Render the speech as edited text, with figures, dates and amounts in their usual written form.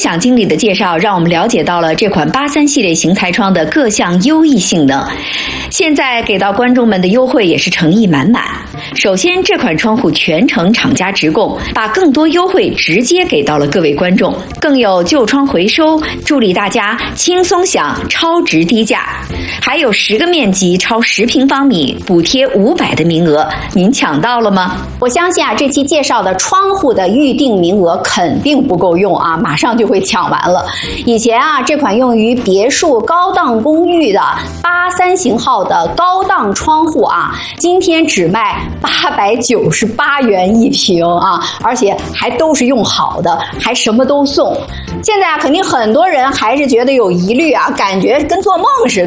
享经理的介绍，让我们了解到了这款83系列型台窗的各项优异性能。现在给到观众们的优惠也是诚意满满。首先，这款窗户全程厂家直供，把更多优惠直接给到了各位观众，更有旧窗回收，助力大家轻松享超值低价。还有10个面积超10平方米补贴500的名额，您抢到了吗？ 我相信这期介绍的窗户的预定名额肯定不够用马上就会抢完了。以前这款用于别墅高档公寓的83型号的高档窗户今天只卖898元一平而且还都是用好的，还什么都送。现在肯定很多人还是觉得有疑虑感觉跟做梦似的。